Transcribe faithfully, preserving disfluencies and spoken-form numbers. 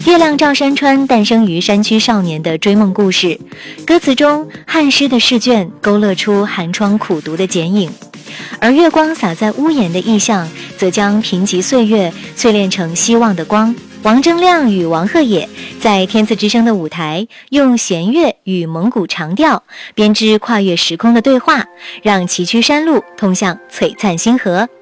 月亮照山川诞生于山区少年的追梦故事，歌词中汉诗的试卷勾勒出寒窗苦读的剪影，而月光洒在屋檐的意象则将贫瘠岁月淬炼成希望的光。王铮亮与王鹤野在天赐之声的舞台，用弦乐与蒙古长调编织跨越时空的对话，让崎岖山路通向璀璨星河。